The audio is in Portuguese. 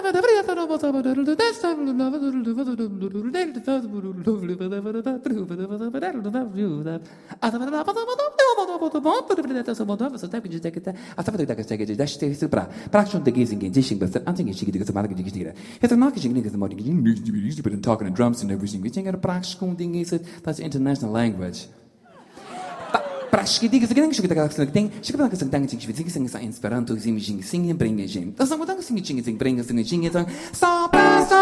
talking and drums and everything. Ich denke, praktischung Ding ist das international language. Praxki diga se que daquela que tem, chega para que se tem que se Esperanto, singen bringen. Das sagen wir dann singen bringen, só